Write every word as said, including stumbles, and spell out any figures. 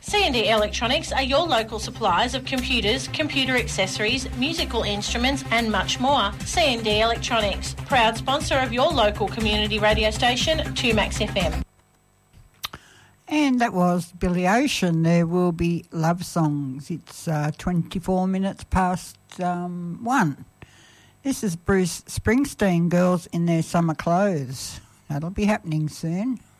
C and D Electronics are your local suppliers of computers, computer accessories, musical instruments and much more. C and D Electronics, proud sponsor of your local community radio station, two Max F M. And that was Billy Ocean. There will be love songs. It's uh, twenty-four minutes past um, one. This is Bruce Springsteen, Girls in Their Summer Clothes. That'll be happening soon.